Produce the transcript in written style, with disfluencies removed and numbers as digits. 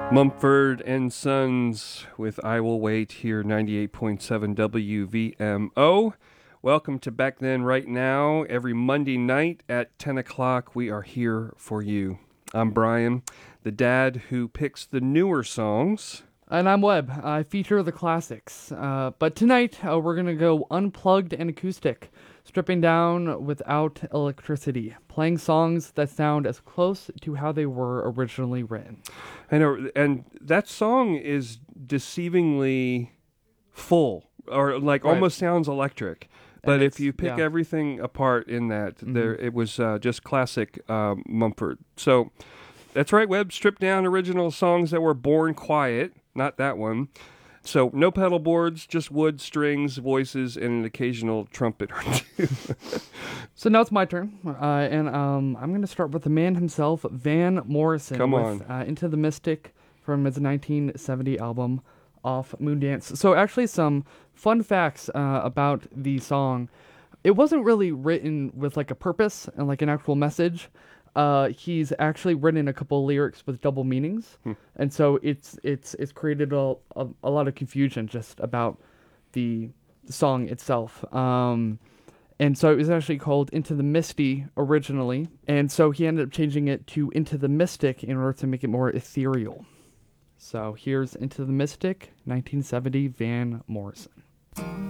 Mumford and Sons with I Will Wait here, 98.7 WVMO. Welcome to Back Then Right Now. Every Monday night at 10 o'clock, we are here for you. I'm Brian, the dad who picks the newer songs. And I'm Webb. I feature the classics. But tonight, we're going to go unplugged and acoustic, stripping down without electricity, playing songs that sound as close to how they were originally written. I know, and that song is deceivingly full, or like Right. almost sounds electric. But And if you pick yeah. everything apart in that, there it was just classic Mumford. So that's right, Webb stripped down original songs that were born quiet, not that one. So no pedal boards, just wood, strings, voices, and an occasional trumpet or two. So now it's my turn, and I'm going to start with the man himself, Van Morrison. Come with, Into the Mystic from his 1970 album, Off Moondance. So actually some fun facts about the song. It wasn't really written with like a purpose and like an actual message. He's actually written a couple lyrics with double meanings, and so it's created a lot of confusion just about the song itself. And so it was actually called Into the Misty originally, and so he ended up changing it to Into the Mystic in order to make it more ethereal. So here's Into the Mystic, 1970, Van Morrison.